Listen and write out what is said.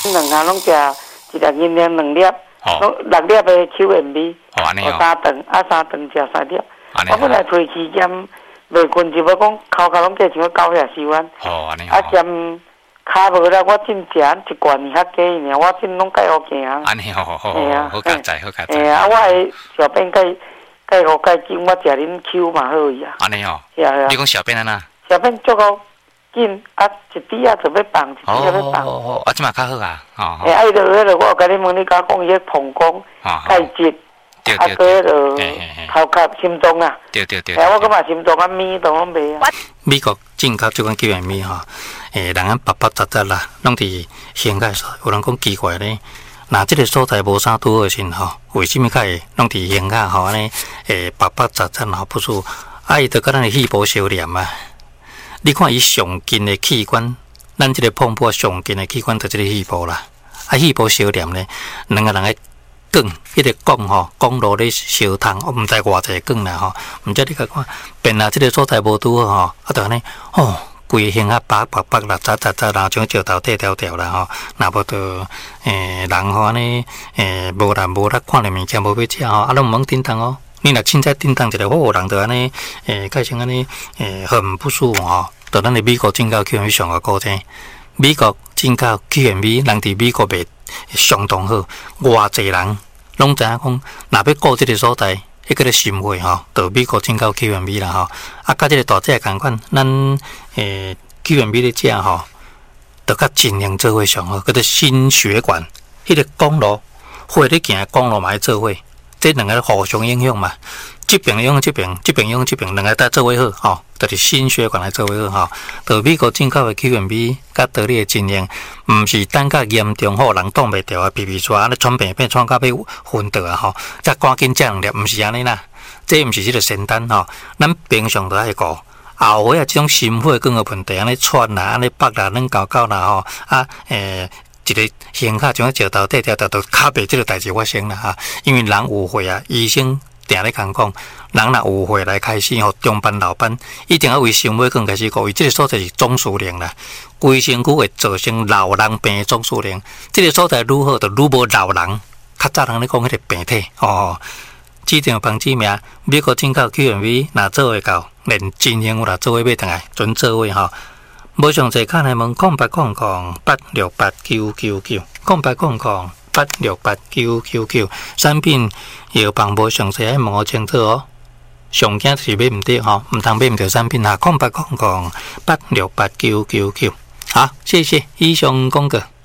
两下拢食一粒银两两粒，拢6粒的 QMB， 安尼哦 ，3顿3顿食3粒。我本来推期间袂困，就要讲口拢计像狗遐收完。 安尼兼骹无啦，我真食一罐较加尔，我真拢介好行。 安尼好加载。 我的小便介好介紧，我食恁 Q 嘛好伊啊。 安尼哦。你讲小便安那？ 小便足够紧，一滴就要放，一滴就要放。 即嘛较好啊。 伊就迄个我甲你问你讲伊个膀胱钙质，个迄个头壳心脏啊。 对。 我感觉心脏咪都拢袂啊。 美国进口即款QMB人白白杂杂啦，拢伫掀开所，有人讲奇怪咧。那即个所在无啥拄好时为什么会拢伫掀开安尼白白杂杂不是？伊就甲咱的细胞相连啊。你看伊上近的器官，咱即个碰破上近的器官就即个细胞啦。细胞相连咧，两个人的管，迄个管路咧相通，我毋知偌济管啦毋知你甲看，变啊即个所在无拄好就安尼规形白啦，杂啦，像石头条啦若无就人安尼无力看着物件无要食拢毋通叮当你若凊彩叮当一个人就安尼改成安尼很不舒服就咱的美国进口 QMB 上个高精，美国进口 QMB 人伫美国卖相当好，偌济人拢知影讲，若要顾即个所在。迄个咧心肺就美国进口 QMB 啦甲即个大只共款，咱QMB 咧食就甲尽量做伙上好，叫做心血管，迄个公路血咧行公路嘛要做伙，这两个互相影响嘛。这边用这边，这边用这边，两个搭做伙好就是心血管来做伙好就美国进口的 QMB 甲道理的尽量，毋是等甲严重人挡袂掉皮出安尼喘病喘到要昏倒才赶紧食两粒，毋是安尼啦。这毋是即个仙丹咱平常都爱顾。后尾即种心血管的问题，安尼喘啦，安尼腹啦，软搞啦一个形卡像石头条都卡袂即个代志发生啦因为人有血医生。定咧讲，人若有血来开始中班老班，一定要为心血管开始顾，伊即个所在是总数量啦，规身躯会造成老人病的总数量。即个所在愈好，就愈无老人。较早人咧讲迄个病体指定帮指名，美国进口 QMB 若做会到，连真型有若做伙买倒来，准做伙无详细看来问0800868999，0800868999，产品药房无详细爱问我清楚上惊是买毋对毋通买毋对产品0800868999。好，谢谢以上广告。